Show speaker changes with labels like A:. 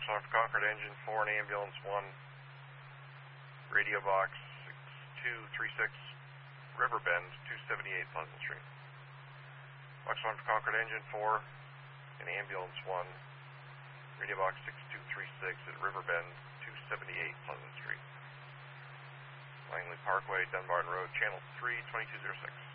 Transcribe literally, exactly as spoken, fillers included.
A: one for Concord, engine four and ambulance one, radio box six two three six, Riverbend, two seventy-eight Pleasant Street. Box one for Concord, engine four and ambulance one, radio box six two three six at Riverbend, two seventy-eight Pleasant Street. Langley Parkway, Dunbarton Road, channel three, twenty-two oh six.